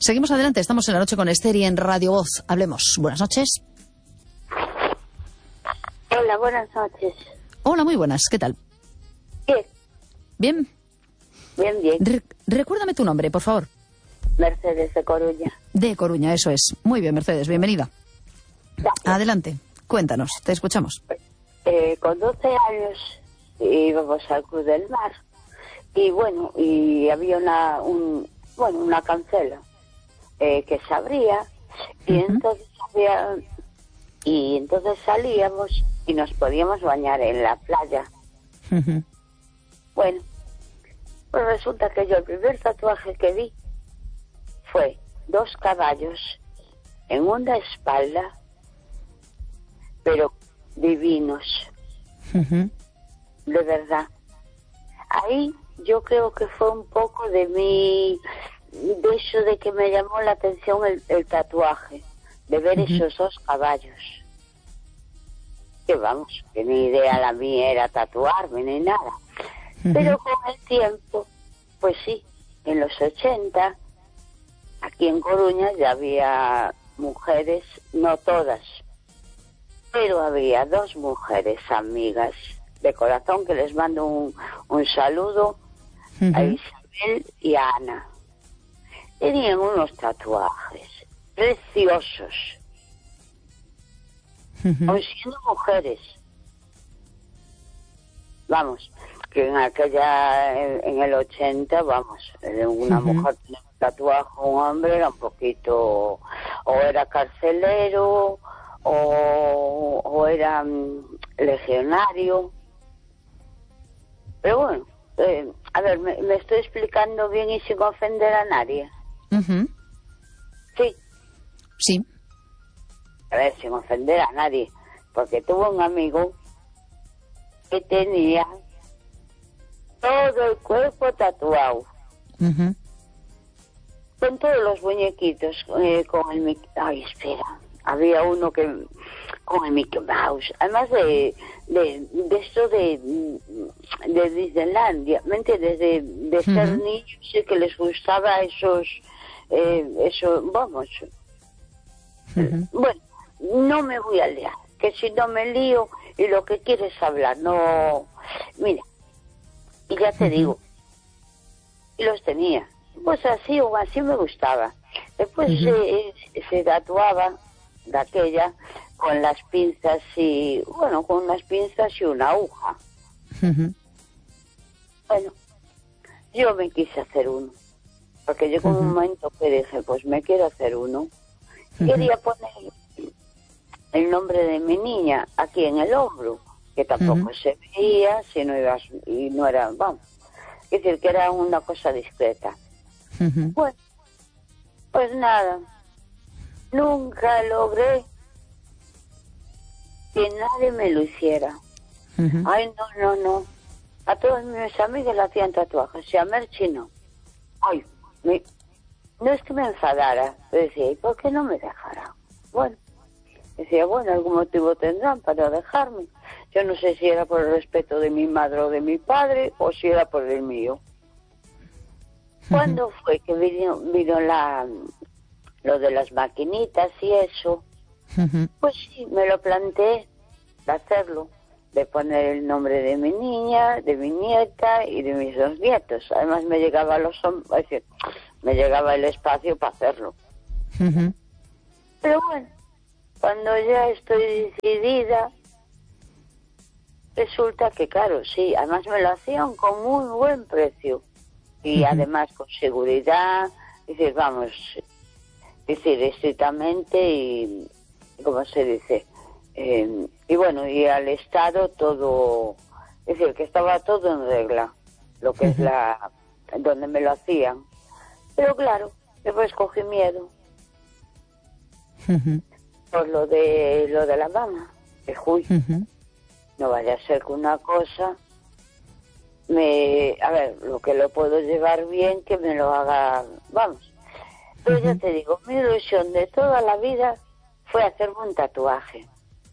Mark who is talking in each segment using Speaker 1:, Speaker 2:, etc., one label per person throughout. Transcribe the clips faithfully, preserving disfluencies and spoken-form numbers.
Speaker 1: Seguimos adelante, estamos en la noche con Esther y en Radio Voz. Hablemos. Buenas noches.
Speaker 2: Hola, buenas noches.
Speaker 1: Hola, muy buenas. ¿Qué tal?
Speaker 2: Bien.
Speaker 1: ¿Bien?
Speaker 2: Bien, bien.
Speaker 1: Re- recuérdame tu nombre, por favor.
Speaker 2: Mercedes de Coruña.
Speaker 1: De Coruña, eso es. Muy bien, Mercedes, bienvenida.
Speaker 2: Gracias.
Speaker 1: Adelante, cuéntanos, te escuchamos.
Speaker 2: Eh, con doce años íbamos al Cruz del Mar y bueno, y había una, un, bueno, una cancela eh, que se abría y
Speaker 1: Uh-huh.
Speaker 2: entonces había, y entonces salíamos y nos podíamos bañar en la playa.
Speaker 1: Uh-huh.
Speaker 2: Bueno, pues resulta que yo el primer tatuaje que vi fue dos caballos en una espalda, pero divinos,
Speaker 1: Uh-huh.
Speaker 2: de verdad. Ahí yo creo que fue un poco de mi, de eso de que me llamó la atención el, el tatuaje, de ver
Speaker 1: Uh-huh.
Speaker 2: esos dos caballos. Que vamos, que ni idea la mía era tatuarme ni nada.
Speaker 1: Uh-huh.
Speaker 2: Pero con el tiempo, pues sí, en los ochenta, aquí en Coruña ya había mujeres, no todas, pero había dos mujeres amigas de corazón que les mando un, un saludo
Speaker 1: Uh-huh.
Speaker 2: a Isabel y a Ana. Tenían unos tatuajes preciosos,
Speaker 1: Uh-huh.
Speaker 2: aun siendo mujeres. Vamos, que en aquella, en, en el ochenta, vamos, una
Speaker 1: Uh-huh.
Speaker 2: mujer tenía un tatuaje, un hombre era un poquito, o era carcelero, o, o era um, legionario. Pero bueno, eh, a ver, me, me estoy explicando bien y sin ofender a nadie.
Speaker 1: Uh-huh.
Speaker 2: Sí,
Speaker 1: Sí.
Speaker 2: a ver, sin ofender a nadie, porque tuve un amigo que tenía todo el cuerpo tatuado,
Speaker 1: Uh-huh.
Speaker 2: con todos los muñequitos, eh, con el Mickey... Ay, espera, había uno que con el Mickey Mouse, además de de, de esto de, de Disneylandia, ¿me entiendes? De, de ser
Speaker 1: Ujú.
Speaker 2: niños y que les gustaba esos, eh, eso, vamos,
Speaker 1: Uh-huh.
Speaker 2: bueno, no me voy a liar, que si no me lío y lo que quieres hablar, no, mira, y ya te
Speaker 1: Ujú.
Speaker 2: digo, y los tenía, pues así o así me gustaba. Después
Speaker 1: Ujú.
Speaker 2: se, se tatuaba de aquella con las pinzas y, bueno, con unas pinzas y una aguja.
Speaker 1: Uh-huh.
Speaker 2: Bueno, yo me quise hacer uno, porque llegó
Speaker 1: Ujú.
Speaker 2: un momento que dije, pues me quiero hacer uno.
Speaker 1: Ujú.
Speaker 2: Quería poner el nombre de mi niña aquí en el hombro, que tampoco
Speaker 1: Ujú.
Speaker 2: se veía, si no ibas, y no era, vamos, es decir, que era una cosa discreta.
Speaker 1: Uh-huh.
Speaker 2: Bueno, pues nada, nunca logré que nadie me lo hiciera.
Speaker 1: Uh-huh.
Speaker 2: Ay, no, no, no. A todos mis amigos le hacían tatuajes, y a Merchi no. Ay, me- no es que me enfadara, pero decía, ¿y por qué no me dejará? Bueno, decía, bueno, algún motivo tendrán para dejarme. Yo no sé si era por el respeto de mi madre o de mi padre, o si era por el mío. ¿Cuándo fue que vino, vino la, lo de las maquinitas y eso?
Speaker 1: Uh-huh.
Speaker 2: Pues sí, me lo planteé de hacerlo, de poner el nombre de mi niña, de mi nieta y de mis dos nietos. Además me llegaba los hom- es decir, me llegaba el espacio para hacerlo.
Speaker 1: Uh-huh.
Speaker 2: Pero bueno, cuando ya estoy decidida, resulta que claro, sí, además me lo hacían con muy buen precio y
Speaker 1: Ujú.
Speaker 2: además con seguridad, es decir, vamos, es decir, estrictamente y, ¿cómo se dice? Eh, y bueno, y al Estado todo, es decir, que estaba todo en regla, lo que es
Speaker 1: Ujú.
Speaker 2: la, donde me lo hacían. Pero claro, después cogí miedo
Speaker 1: Uh-huh.
Speaker 2: por lo de, lo de la mama, de Juy.
Speaker 1: Uh-huh.
Speaker 2: No vaya a ser que una cosa me, a ver, lo que lo puedo llevar bien, que me lo haga, vamos. Pero ya
Speaker 1: Ujú.
Speaker 2: te digo, mi ilusión de toda la vida fue hacerme un tatuaje.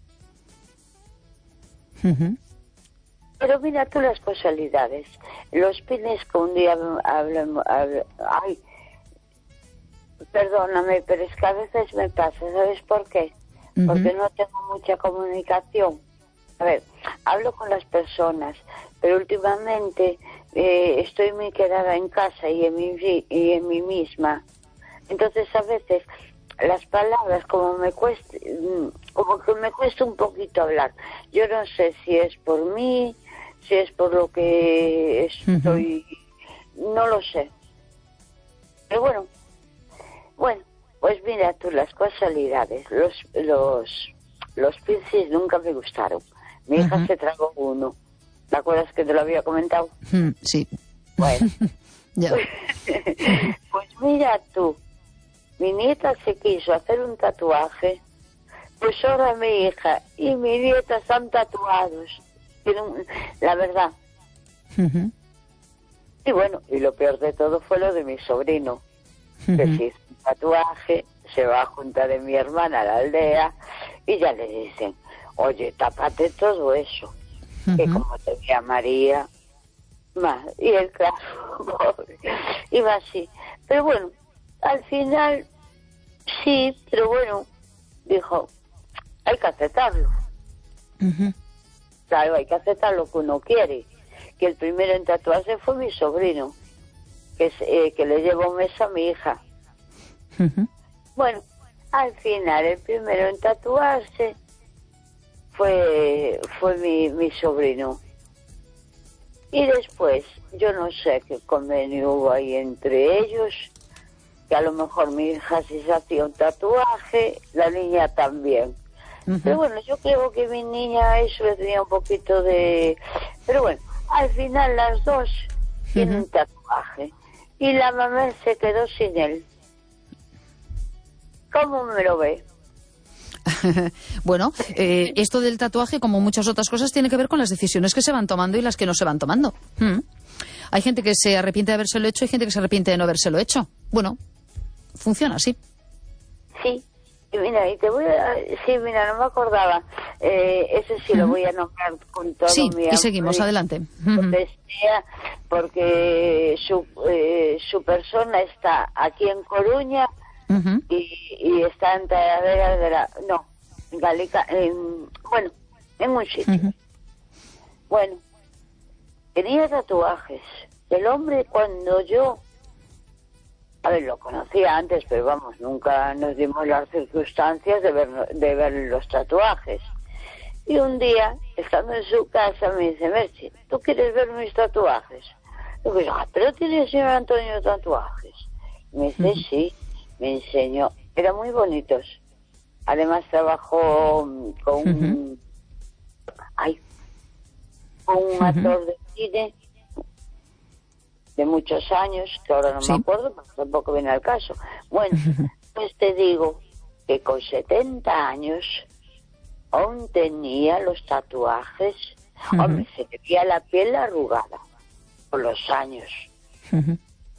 Speaker 1: Uh-huh.
Speaker 2: Pero mira tú las casualidades. Los pines que un día hablamos, ay, perdóname, pero es que a veces me pasa, ¿sabes por qué? Uh-huh. Porque no tengo mucha comunicación. A ver, hablo con las personas, pero últimamente eh, estoy muy quedada en casa y en mí, y en mí misma. Entonces a veces las palabras como me cuesta, como que me cuesta un poquito hablar. Yo no sé si es por mí, si es por lo que estoy, uh-huh. no lo sé. Pero bueno, bueno, pues mira tú, las casualidades, los los los piercings nunca me gustaron. Mi hija uh-huh. se tragó uno. ¿Te acuerdas que te lo había comentado?
Speaker 1: Mm, sí.
Speaker 2: Bueno.
Speaker 1: Ya.
Speaker 2: Pues mira tú, mi nieta se quiso hacer un tatuaje, pues ahora mi hija y mi nieta están tatuados. La verdad.
Speaker 1: Uh-huh.
Speaker 2: Y bueno, y lo peor de todo fue lo de mi sobrino, uh-huh. que si es un tatuaje, se va a juntar de mi hermana a la aldea y ya le dicen, oye, tápate todo eso, uh-huh. que como te veía María, más, y el claro, pobre, iba así. Pero bueno, al final, sí, pero bueno, dijo, hay que aceptarlo.
Speaker 1: Uh-huh.
Speaker 2: Claro, hay que aceptar lo que uno quiere. Que el primero en tatuarse fue mi sobrino, que, es, eh, que le llevo un mes a mi hija.
Speaker 1: Uh-huh.
Speaker 2: Bueno, al final el primero en tatuarse fue fue mi, mi sobrino. Y después, yo no sé qué convenio hubo ahí entre ellos, que a lo mejor mi hija sí se hacía un tatuaje, la niña también. Uh-huh. Pero bueno, yo creo que mi niña eso le tenía un poquito de... Pero bueno, al final las dos uh-huh. tienen un tatuaje. Y la mamá se quedó sin él. ¿Cómo me lo ve?
Speaker 1: Bueno, eh, esto del tatuaje, como muchas otras cosas, tiene que ver con las decisiones que se van tomando y las que no se van tomando. Mm. Hay gente que se arrepiente de habérselo hecho y gente que se arrepiente de no habérselo hecho. Bueno, funciona así.
Speaker 2: Sí, y mira, y te voy a... Sí, mira, no me acordaba. Eh, ese sí uh-huh. lo voy a nombrar con todo
Speaker 1: sí,
Speaker 2: mi...
Speaker 1: Sí, y seguimos, adelante.
Speaker 2: Uh-huh. Porque su, eh, su persona está aquí en Coruña uh-huh. y, y está en Talavera de la... No, en Galica... En, bueno, en un sitio. Uh-huh. Bueno, tenía tatuajes. El hombre, cuando yo... A ver, lo conocía antes, pero vamos, nunca nos dimos las circunstancias de ver, de ver los tatuajes. Y un día, estando en su casa, me dice, Merche, ¿tú quieres ver mis tatuajes? Y digo, ah, pero tiene el señor Antonio tatuajes. Y me dice, uh-huh. sí, me enseñó. Eran muy bonitos. Además trabajó con uh-huh. un... Ay, con un uh-huh. actor de cine de muchos años, que ahora no sí. me acuerdo, pero tampoco viene al caso. Bueno, pues te digo que con setenta años aún tenía los tatuajes. Uh-huh. Hombre, se le veía la piel arrugada por los años. Uh-huh.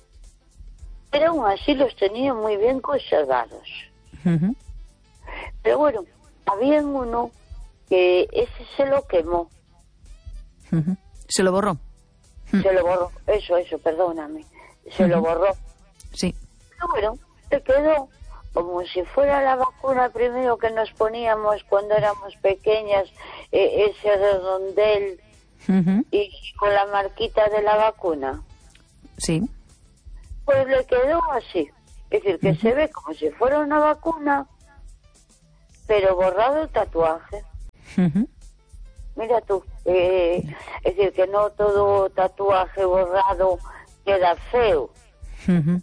Speaker 2: Pero aún así los tenía muy bien conservados. Uh-huh. Pero bueno, había uno que ese se lo quemó.
Speaker 1: Uh-huh. ¿Se lo borró?
Speaker 2: Se lo borró, eso, eso, perdóname. Se uh-huh. lo borró.
Speaker 1: Sí.
Speaker 2: Pero bueno, se quedó como si fuera la vacuna primero que nos poníamos cuando éramos pequeñas, eh, ese redondel uh-huh. y con la marquita de la vacuna.
Speaker 1: Sí.
Speaker 2: Pues le quedó así. Es decir, que uh-huh. se ve como si fuera una vacuna, pero borrado el tatuaje.
Speaker 1: Uh-huh.
Speaker 2: Mira tú, eh, es decir, que no todo tatuaje borrado queda feo.
Speaker 1: Uh-huh.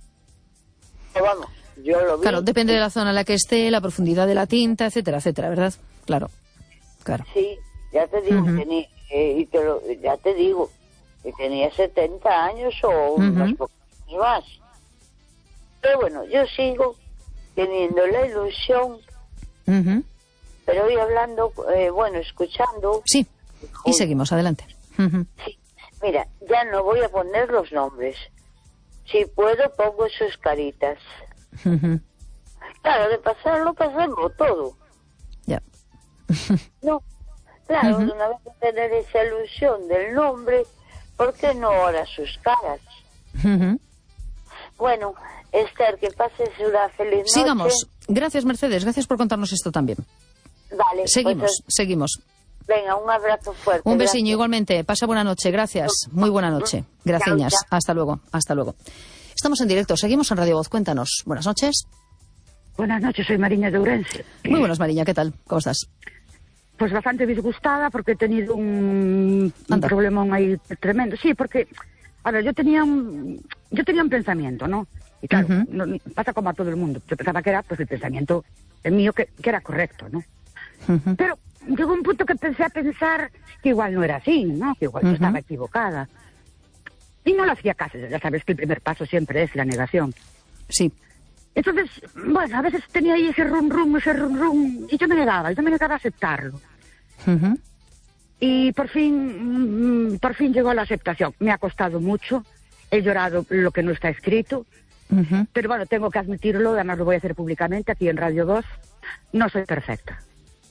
Speaker 2: Pero vamos, yo lo vi.
Speaker 1: Claro, depende de la zona en la que esté, la profundidad de la tinta, etcétera, etcétera, ¿verdad? Claro, claro.
Speaker 2: Sí, ya te digo,
Speaker 1: uh-huh.
Speaker 2: tenía, eh, y te lo, ya te digo, que tenía setenta años o uh-huh. unos pocos más. Pero bueno, yo sigo teniendo la ilusión...
Speaker 1: Uh-huh.
Speaker 2: Pero hoy hablando, eh, bueno, escuchando...
Speaker 1: Sí, y seguimos, adelante. Uh-huh.
Speaker 2: Sí, mira, ya no voy a poner los nombres. Si puedo, pongo sus caritas.
Speaker 1: Uh-huh.
Speaker 2: Claro, de pasarlo, pasarlo todo.
Speaker 1: Ya.
Speaker 2: No, claro,
Speaker 1: uh-huh.
Speaker 2: de una vez de tener esa ilusión del nombre, ¿por qué no ahora sus caras?
Speaker 1: Uh-huh.
Speaker 2: Bueno, Esther, que pases una feliz noche.
Speaker 1: Sigamos. Gracias, Mercedes. Gracias por contarnos esto también.
Speaker 2: Vale.
Speaker 1: Seguimos,
Speaker 2: pues,
Speaker 1: seguimos.
Speaker 2: Venga, un abrazo fuerte.
Speaker 1: Un besiño
Speaker 2: gracias.
Speaker 1: igualmente. Pasa buena noche. Gracias. Muy buena noche. Graciñas.
Speaker 2: Chao, chao.
Speaker 1: Hasta luego. Hasta luego. Estamos en directo. Seguimos en Radio Voz. Cuéntanos. Buenas noches.
Speaker 3: Buenas noches, soy Mariña de Ourense.
Speaker 1: Muy buenas, Mariña. ¿Qué tal? ¿Cómo estás?
Speaker 3: Pues bastante disgustada porque he tenido un, un problemón ahí tremendo. Sí, porque, a ver, yo tenía un, yo tenía un pensamiento, ¿no? Y claro,
Speaker 1: Uh-huh.
Speaker 3: no, pasa como a todo el mundo. Yo pensaba que era pues el pensamiento el mío que, que era correcto, ¿no?
Speaker 1: Uh-huh.
Speaker 3: Pero llegó un punto que empecé a pensar que igual no era así, ¿no? Que igual
Speaker 1: Uh-huh.
Speaker 3: yo estaba equivocada. Y no lo hacía caso. Ya sabes que el primer paso siempre es la negación.
Speaker 1: Sí.
Speaker 3: Entonces, bueno, a veces tenía ahí ese rum rum, ese rum rum, y yo me negaba, yo me negaba a aceptarlo.
Speaker 1: Uh-huh.
Speaker 3: Y por fin, mm, por fin llegó la aceptación. Me ha costado mucho, he llorado lo que no está escrito,
Speaker 1: Uh-huh.
Speaker 3: pero bueno, tengo que admitirlo, además lo voy a hacer públicamente aquí en Radio dos, no soy perfecta.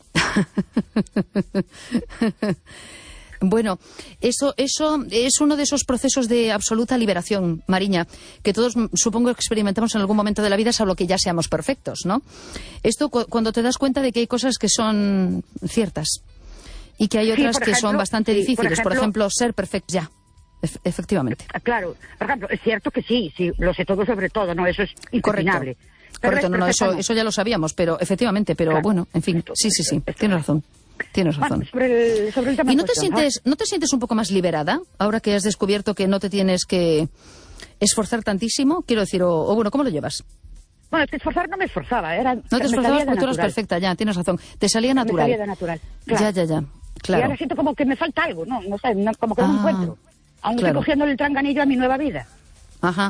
Speaker 1: Bueno, eso, eso es uno de esos procesos de absoluta liberación, Mariña, que todos mm, supongo experimentamos en algún momento de la vida, salvo que ya seamos perfectos, ¿no? Esto cu- cuando te das cuenta de que hay cosas que son ciertas y que hay
Speaker 3: Sí,
Speaker 1: otras
Speaker 3: por
Speaker 1: que son
Speaker 3: ejemplo,
Speaker 1: bastante
Speaker 3: sí, por
Speaker 1: difíciles. Por ejemplo,
Speaker 3: ejemplo,
Speaker 1: ser perfecto ya, Ef- efectivamente.
Speaker 3: Claro, por ejemplo, es cierto que sí, sí, lo sé todo sobre todo, ¿no? Eso es impepinable.
Speaker 1: Correcto.
Speaker 3: Pero
Speaker 1: Correcto,
Speaker 3: es
Speaker 1: no, no, eso,
Speaker 3: perfecta, no.
Speaker 1: eso ya lo sabíamos, pero efectivamente, pero
Speaker 3: Claro.
Speaker 1: bueno, en fin,
Speaker 3: Esto-
Speaker 1: sí, sí, sí,
Speaker 3: esto-
Speaker 1: tienes razón, tienes
Speaker 3: Bueno,
Speaker 1: razón.
Speaker 3: sobre el, sobre el tema
Speaker 1: ¿Y
Speaker 3: en
Speaker 1: no te
Speaker 3: cuestión,
Speaker 1: sientes, no te sientes un poco más liberada ahora que has descubierto que no te tienes que esforzar tantísimo? Quiero decir, o, o bueno, ¿cómo lo llevas?
Speaker 3: Bueno, es que esforzar no me esforzaba, era...
Speaker 1: No te
Speaker 3: me
Speaker 1: esforzabas
Speaker 3: salía de
Speaker 1: porque tú eras
Speaker 3: natural.
Speaker 1: perfecta, ya, tienes razón. Te salía
Speaker 3: Me
Speaker 1: natural.
Speaker 3: salía de natural. Claro.
Speaker 1: Ya, ya, ya.
Speaker 3: Y
Speaker 1: Claro.
Speaker 3: ahora siento como que me falta algo, ¿no? No sé, no- como que no
Speaker 1: Ah,
Speaker 3: me encuentro. Aún
Speaker 1: claro.
Speaker 3: estoy cogiendo el tranganillo a mi nueva vida.
Speaker 1: Ajá.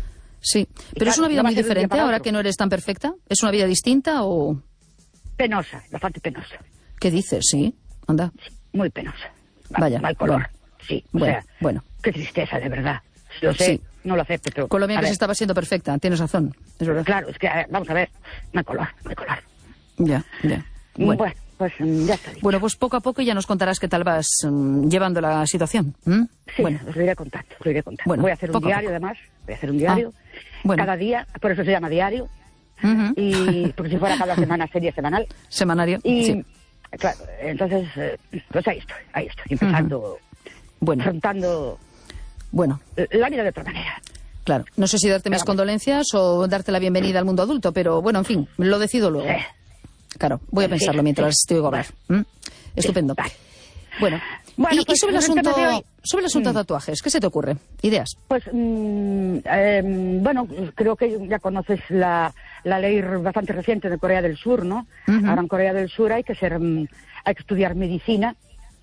Speaker 1: Sí. Pero es
Speaker 3: claro,
Speaker 1: una vida
Speaker 3: no va
Speaker 1: muy
Speaker 3: a ser de un día
Speaker 1: diferente
Speaker 3: para
Speaker 1: ahora
Speaker 3: otro.
Speaker 1: que no eres tan perfecta. ¿Es una vida distinta o
Speaker 3: Penosa, bastante penosa.
Speaker 1: qué dices? Sí. Anda.
Speaker 3: Muy penosa. Mal,
Speaker 1: Vaya,
Speaker 3: mal color.
Speaker 1: bueno.
Speaker 3: Sí, o
Speaker 1: Bueno,
Speaker 3: sea,
Speaker 1: bueno.
Speaker 3: qué tristeza, de verdad. Lo sé,
Speaker 1: Sí.
Speaker 3: no lo acepto, pero...
Speaker 1: Con lo bien
Speaker 3: a
Speaker 1: que
Speaker 3: ver,
Speaker 1: se estaba siendo perfecta. Tienes razón. Es verdad.
Speaker 3: Claro, es que, a ver, vamos a ver, mal color, mal color.
Speaker 1: Ya, ya.
Speaker 3: Bueno,
Speaker 1: Bueno.
Speaker 3: pues mm, ya está dicho.
Speaker 1: Bueno, pues poco a poco ya nos contarás qué tal vas mm, llevando la situación. ¿m?
Speaker 3: Sí,
Speaker 1: Bueno,
Speaker 3: os lo iré contando, os lo iré contando.
Speaker 1: Bueno,
Speaker 3: voy a hacer un
Speaker 1: poco a
Speaker 3: diario,
Speaker 1: poco.
Speaker 3: además, voy a hacer un diario.
Speaker 1: Ah, bueno.
Speaker 3: Cada día, por eso se llama diario.
Speaker 1: Ujú.
Speaker 3: Y porque si fuera cada semana sería semanal.
Speaker 1: Semanario.
Speaker 3: Y,
Speaker 1: Sí.
Speaker 3: claro, entonces, eh, pues ahí estoy, ahí estoy, empezando,
Speaker 1: Bueno,
Speaker 3: afrontando
Speaker 1: bueno.
Speaker 3: la vida de otra manera.
Speaker 1: Claro, no sé si darte mis
Speaker 3: Venga,
Speaker 1: condolencias o darte la bienvenida al mundo adulto, pero bueno, en fin, lo decido luego.
Speaker 3: Sí.
Speaker 1: Claro, voy a
Speaker 3: Sí,
Speaker 1: pensarlo mientras
Speaker 3: sí.
Speaker 1: te oigo hablar. ¿m? Estupendo.
Speaker 3: vale.
Speaker 1: Bueno,
Speaker 3: Bueno,
Speaker 1: y,
Speaker 3: pues,
Speaker 1: y sobre el
Speaker 3: sobre el
Speaker 1: asunto,
Speaker 3: tema de hoy.
Speaker 1: sobre el asunto
Speaker 3: Mm.
Speaker 1: de tatuajes, ¿qué se te ocurre? ¿Ideas?
Speaker 3: Pues, mm, eh, bueno, creo que ya conoces la, la ley bastante reciente de Corea del Sur, ¿no?
Speaker 1: Ujú.
Speaker 3: Ahora en Corea del Sur hay que ser, mm, hay que estudiar medicina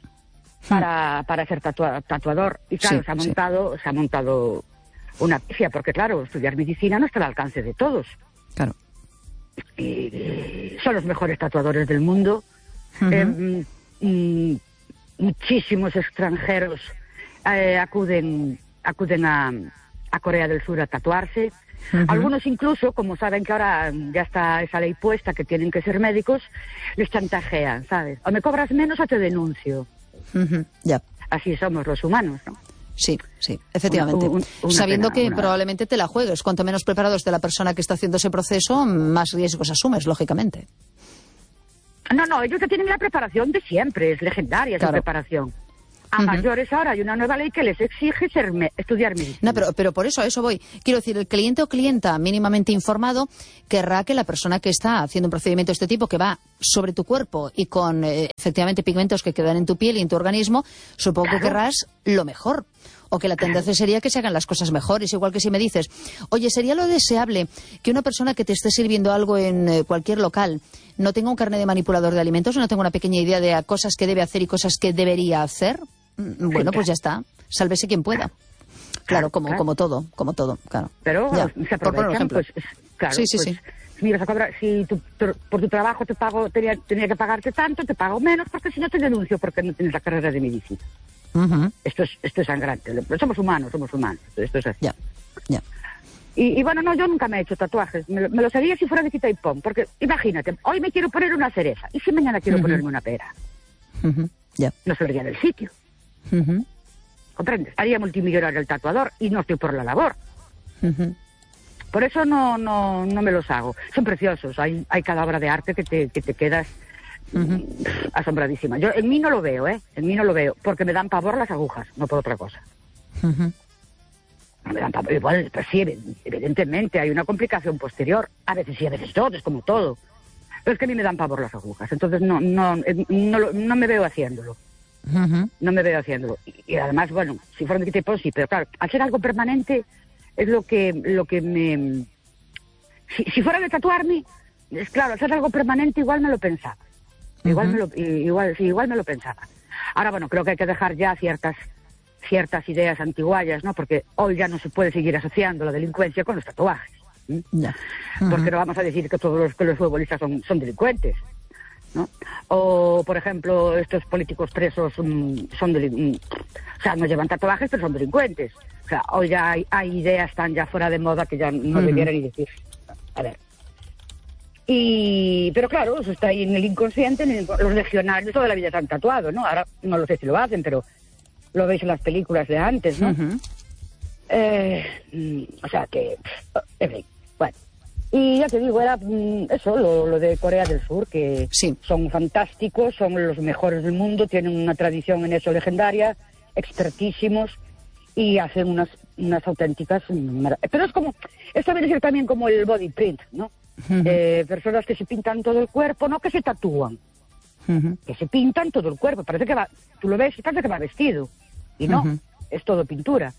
Speaker 3: para, para ser tatua- tatuador. Y claro,
Speaker 1: Sí,
Speaker 3: se ha
Speaker 1: sí.
Speaker 3: montado, se ha montado una pifia, porque claro, estudiar medicina no está al alcance de todos.
Speaker 1: Claro.
Speaker 3: Y, y son los mejores tatuadores del mundo.
Speaker 1: Ujú.
Speaker 3: Eh, mm, mm, muchísimos extranjeros eh, acuden acuden a, a Corea del Sur a tatuarse.
Speaker 1: Ujú.
Speaker 3: Algunos incluso, como saben que ahora ya está esa ley puesta que tienen que ser médicos, les chantajean, ¿sabes? O me cobras menos o te denuncio.
Speaker 1: Ujú. Ya.
Speaker 3: Así somos los humanos, ¿no?
Speaker 1: Sí, sí, efectivamente.
Speaker 3: Una- una
Speaker 1: Sabiendo
Speaker 3: pena,
Speaker 1: que
Speaker 3: una-
Speaker 1: probablemente te la juegues. Cuanto menos preparado esté la persona que está haciendo ese proceso, más riesgos asumes, lógicamente.
Speaker 3: No, no, ellos ya tienen la preparación de siempre, es legendaria esa
Speaker 1: Claro.
Speaker 3: preparación. A
Speaker 1: Ujú.
Speaker 3: mayores ahora hay una nueva ley que les exige ser me- estudiar medicina.
Speaker 1: No, pero, pero por eso, a eso voy. Quiero decir, el cliente o clienta mínimamente informado querrá que la persona que está haciendo un procedimiento de este tipo, que va sobre tu cuerpo y con eh, efectivamente pigmentos que quedan en tu piel y en tu organismo, supongo que
Speaker 3: Claro.
Speaker 1: querrás lo mejor. O que la tendencia sería que se hagan las cosas mejores. Igual que si me dices, oye, sería lo deseable que una persona que te esté sirviendo algo en eh, cualquier local no tenga un carnet de manipulador de alimentos, no tenga una pequeña idea de a cosas que debe hacer y cosas que debería hacer. Mm, Bueno, pues ya está. Sálvese quien pueda. Claro,
Speaker 3: Claro,
Speaker 1: como,
Speaker 3: claro.
Speaker 1: como todo, como todo, claro.
Speaker 3: Pero
Speaker 1: Ya,
Speaker 3: se
Speaker 1: por poner un
Speaker 3: aprovechan,
Speaker 1: ejemplo.
Speaker 3: pues, es- claro,
Speaker 1: Sí, sí,
Speaker 3: pues,
Speaker 1: sí.
Speaker 3: si me vas a cobrar, si tu- tu- por tu trabajo te pago, tenía, tenía que pagarte tanto, te pago menos, porque si no te denuncio porque no tienes la carrera de medicina.
Speaker 1: Ujú.
Speaker 3: Esto es, esto es sangrante. Pero somos humanos, somos humanos. Esto es así.
Speaker 1: Ya, ya.
Speaker 3: Y, y bueno, no, yo nunca me he hecho tatuajes. Me, lo- me los haría si fuera de quita y pon. Porque imagínate, hoy me quiero poner una cereza. ¿Y si mañana quiero
Speaker 1: Ujú.
Speaker 3: ponerme una pera?
Speaker 1: Ujú. Ya.
Speaker 3: No saldría del sitio.
Speaker 1: Ujú.
Speaker 3: ¿Comprendes? Haría multimillonario el tatuador y no estoy por la labor.
Speaker 1: Ujú.
Speaker 3: Por eso no no no me los hago. Son preciosos, hay hay cada obra de arte que te, que te quedas uh-huh. asombradísima. Yo en mí no lo veo, ¿eh? En mí no lo veo, porque me dan pavor las agujas, no por otra cosa. Uh-huh. Me dan pavor. Igual, pues sí, evidentemente hay una complicación posterior, a veces sí, a veces no, es como todo. Pero es que a mí me dan pavor las agujas, entonces no no no, no, no me veo haciéndolo. Uh-huh. No me veo haciéndolo. Y, y además, bueno, si fuera de tipo sí, pero claro, hacer algo permanente es lo que lo que me... Si, si fuera de tatuarme, es claro, hacer algo permanente igual me lo pensaba. Igual, uh-huh. me lo, igual, sí, igual me lo pensaba. Ahora, bueno, creo que hay que dejar ya ciertas ciertas ideas antiguallas, ¿no? Porque hoy ya no se puede seguir asociando la delincuencia con los tatuajes. ¿sí? Yeah. Uh-huh. Porque no vamos a decir que todos los, que los futbolistas son, son delincuentes, ¿no? O, por ejemplo, estos políticos presos um, son delincuentes. O sea, no llevan tatuajes, pero son delincuentes. O sea, hoy ya hay, hay ideas tan ya fuera de moda que ya no uh-huh. debieran ni decir. A ver. Y, pero claro, eso está ahí en el inconsciente, en el, los legionarios toda la vida se han tatuado, ¿no? Ahora no lo sé si lo hacen, pero lo veis en las películas de antes, ¿no? Uh-huh. Eh, o sea que, en fin, bueno. Y ya te digo, era eso, lo, lo de Corea del Sur, que sí. son fantásticos, son los mejores del mundo, tienen una tradición en eso legendaria, expertísimos, y hacen unas, unas auténticas... Pero es como, esto viene a ser también como el body print, ¿no? Uh-huh. Eh, personas que se pintan todo el cuerpo, no que se tatúan, uh-huh. que se pintan todo el cuerpo, parece que va, tú lo ves y parece que va vestido, y no, uh-huh. es todo pintura.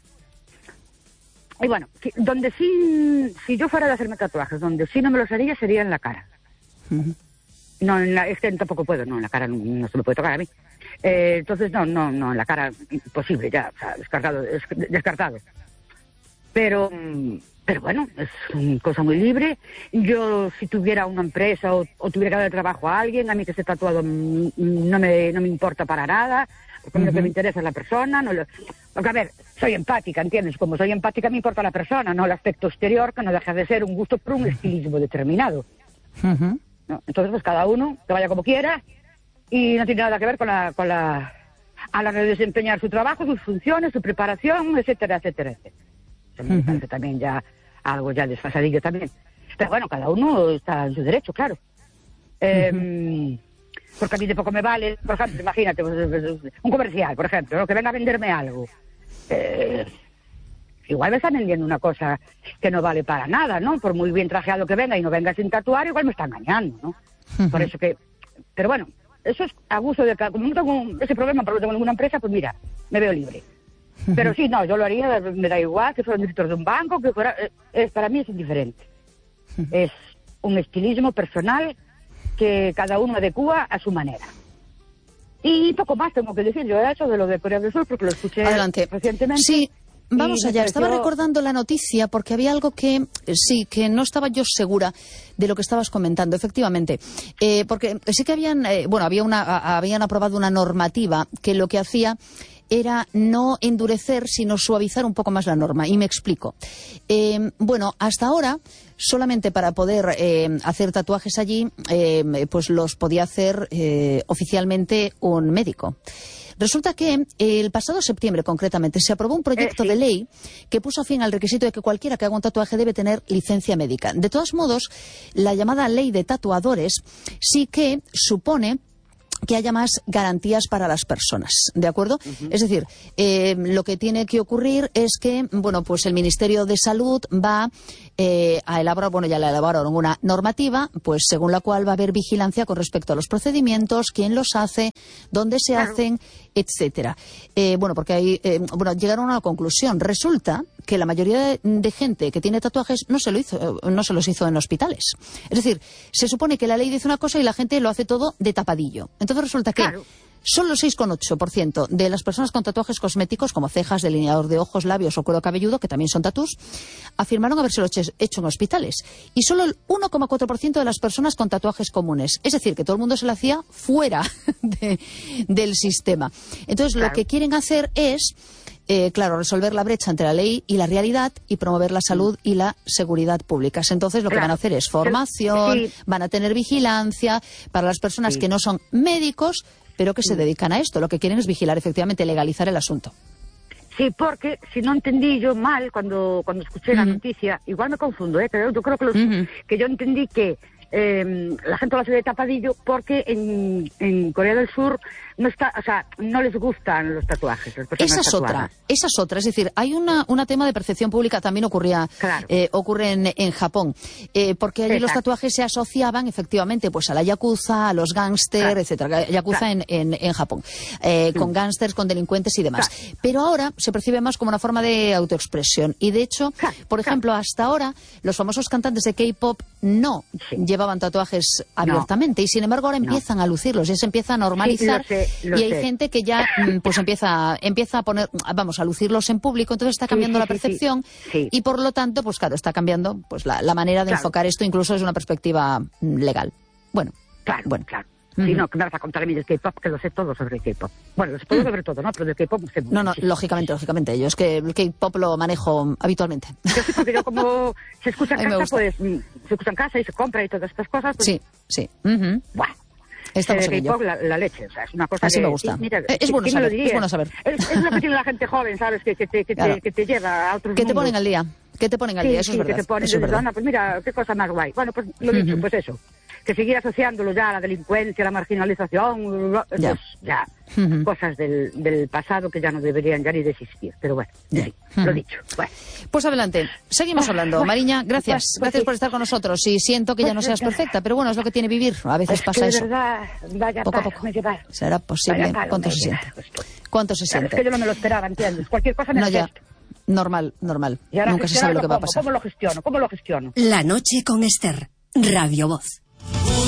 Speaker 3: Y bueno, si, donde sí, si yo fuera de hacerme tatuajes, donde sí no me los haría sería en la cara. Uh-huh. No, en la, es que tampoco puedo, no, en la cara no, no se me puede tocar a mí. Eh, entonces, no, no, no, en la cara imposible, ya, o sea, descartado, des, descartado. Pero, pero bueno, es una cosa muy libre. Yo, si tuviera una empresa o, o tuviera que dar trabajo a alguien, a mí que esté tatuado no me, no me importa para nada. Porque uh-huh. lo que me interesa es la persona. No lo... Porque, a ver, soy empática, ¿entiendes? Como soy empática me importa la persona, no el aspecto exterior, que no deja de ser un gusto por un estilismo determinado. Uh-huh. ¿No? Entonces, pues cada uno que vaya como quiera y no tiene nada que ver con la... Con la a la hora de desempeñar su trabajo, sus funciones, su preparación, etcétera, etcétera, etcétera. Eso me uh-huh. parece también ya algo ya desfasadillo también. Pero bueno, cada uno está en su derecho, claro. Eh, uh-huh. Porque a mí de poco me vale, por ejemplo, imagínate, un comercial, por ejemplo, ¿no? Que venga a venderme algo. Eh, igual me están vendiendo una cosa que no vale para nada, ¿no? Por muy bien trajeado que venga y no venga sin tatuar, igual me está engañando, ¿no? Uh-huh. Por eso que... Pero bueno, eso es abuso de... Como no tengo ese problema, pero no tengo ninguna empresa, pues mira, me veo libre. Uh-huh. Pero sí, no, yo lo haría, me da igual, que fuera un director de un banco, que fuera... Es, para mí es indiferente. Uh-huh. Es un estilismo personal que cada uno adecúa a su manera. Y poco más tengo que decir yo de eso, de lo de Corea del Sur, porque lo escuché
Speaker 1: Adelante.
Speaker 3: recientemente.
Speaker 1: Sí, vamos allá.
Speaker 3: Pareció...
Speaker 1: Estaba recordando la noticia porque había algo que, sí, que no estaba yo segura de lo que estabas comentando, efectivamente. Eh, porque sí que habían, eh, bueno, había una, habían aprobado una normativa que lo que hacía era no endurecer, sino suavizar un poco más la norma. Y me explico. Eh, bueno, hasta ahora, solamente para poder eh, hacer tatuajes allí, eh, pues los podía hacer eh, oficialmente un médico. Resulta que el pasado septiembre, concretamente, se aprobó un proyecto eh, sí. de ley que puso fin al requisito de que cualquiera que haga un tatuaje debe tener licencia médica. De todos modos, la llamada ley de tatuadores sí que supone que haya más garantías para las personas, ¿de acuerdo? Uh-huh. Es decir, eh, lo que tiene que ocurrir es que, bueno, pues el Ministerio de Salud va eh, a elaborar, bueno, ya la elaboraron una normativa, pues según la cual va a haber vigilancia con respecto a los procedimientos, quién los hace, dónde se claro. hacen, etcétera. Eh, bueno, porque ahí, eh, bueno, llegaron a una conclusión. Resulta que la mayoría de, de gente que tiene tatuajes no se lo hizo, no se los hizo en hospitales. Es decir, se supone que la ley dice una cosa y la gente lo hace todo de tapadillo. Entonces resulta que claro. solo seis coma ocho por ciento de las personas con tatuajes cosméticos, como cejas, delineador de ojos, labios o cuero cabelludo, que también son tatús, afirmaron habérselo hecho en hospitales. Y solo el uno coma cuatro por ciento de las personas con tatuajes comunes. Es decir, que todo el mundo se lo hacía fuera de, del sistema. Entonces, claro. lo que quieren hacer es... Eh, claro, resolver la brecha entre la ley y la realidad y promover la salud y la seguridad públicas. Entonces, lo claro. que van a hacer es formación, sí. van a tener vigilancia para las personas sí. que no son médicos, pero que sí. se dedican a esto. Lo que quieren es vigilar, efectivamente, legalizar el asunto.
Speaker 3: Sí, porque si no entendí yo mal cuando cuando escuché uh-huh. la noticia, igual me confundo, ¿eh? Pero yo creo que, los, uh-huh. que yo entendí que eh, la gente lo hace de tapadillo porque en, en Corea del Sur no está, o sea, no les gustan los tatuajes.
Speaker 1: Esa es otra, esa es otra. Es decir, hay una una tema de percepción pública, también ocurría, claro. eh, ocurre en, en Japón, eh, porque allí Exacto. los tatuajes se asociaban efectivamente pues a la yakuza, a los gángsters, claro. etcétera. Yakuza claro. en, en, en Japón, eh, sí. con gángsters, con delincuentes y demás. Claro. Pero ahora se percibe más como una forma de autoexpresión. Y de hecho, claro. por ejemplo, claro. hasta ahora los famosos cantantes de K-pop no sí. llevaban tatuajes abiertamente no. y sin embargo ahora empiezan no. a lucirlos, ya se empieza a normalizar. Sí, Lo y hay sé. gente que ya pues empieza empieza a poner, vamos, a lucirlos en público, entonces está cambiando sí, sí, la percepción sí, sí. Sí. y por lo tanto, pues claro, está cambiando pues la, la manera de claro. enfocar esto, incluso desde una perspectiva legal. Bueno,
Speaker 3: claro,
Speaker 1: bueno.
Speaker 3: claro. Uh-huh. Sí, no, que me vas a contar a mí del K-pop, que lo sé todo sobre el K-pop. Bueno, lo sé todo uh-huh. sobre todo, ¿no? Pero del K-pop sé mucho.
Speaker 1: No, no, lógicamente, lógicamente. Yo es que el K-pop lo manejo habitualmente.
Speaker 3: Yo sí, porque yo como se escucha en casa, pues se escucha en casa y se compra y todas estas cosas. Pues,
Speaker 1: sí, sí. Uh-huh.
Speaker 3: Bueno.
Speaker 1: Estamos
Speaker 3: en ello. La, la leche, o sea, es una cosa
Speaker 1: Así
Speaker 3: que...
Speaker 1: me gusta.
Speaker 3: Sí, mira,
Speaker 1: es, bueno saber, es bueno saber.
Speaker 3: Es, es lo que tiene la gente joven, ¿sabes? Que, que, te, que, claro. te, que te lleva a otros
Speaker 1: Que
Speaker 3: mundos.
Speaker 1: te ponen al día. Que te ponen al
Speaker 3: sí,
Speaker 1: día, eso
Speaker 3: sí,
Speaker 1: es verdad.
Speaker 3: Que te ponen,
Speaker 1: eso es verdad.
Speaker 3: Ana, pues mira, qué cosa más guay. Bueno, pues lo dicho, uh-huh. pues eso. Que seguir asociándolo ya a la delincuencia, a la marginalización, ya, ya uh-huh. cosas del, del pasado que ya no deberían ya ni de existir. Pero bueno, yeah. sí, uh-huh. lo dicho. Bueno.
Speaker 1: Pues adelante, seguimos hablando. Bueno, Mariña, gracias, pues, pues, gracias sí. por estar con nosotros. Y siento que pues, ya no seas perfecta, pero bueno, es lo que tiene vivir. A veces
Speaker 3: es
Speaker 1: pasa
Speaker 3: que de
Speaker 1: eso.
Speaker 3: Verdad, vaya
Speaker 1: poco a poco. ¿Será posible? Palo, ¿Cuánto se siente? ¿Cuánto se
Speaker 3: claro,
Speaker 1: siente?
Speaker 3: Es que yo no me lo esperaba, ¿entiendes? Cualquier cosa me
Speaker 1: no, ya.
Speaker 3: Gesto.
Speaker 1: Normal, normal. Nunca se sabe lo que va a pasar.
Speaker 3: ¿Cómo lo gestiono? ¿Cómo lo gestiono?
Speaker 4: La noche con Esther, Radio Voz.